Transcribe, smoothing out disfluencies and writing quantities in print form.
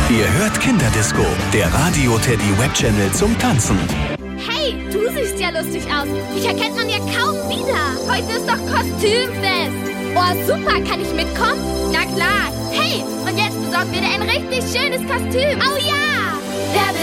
Ihr hört Kinderdisco, der Radio Teddy Webchannel zum Tanzen. Hey, du siehst ja lustig aus. Dich erkennt man ja kaum wieder. Heute ist doch Kostümfest. Oh, super, kann ich mitkommen? Na klar. Hey, und jetzt besorgen wir dir ein richtig schönes Kostüm. Oh ja!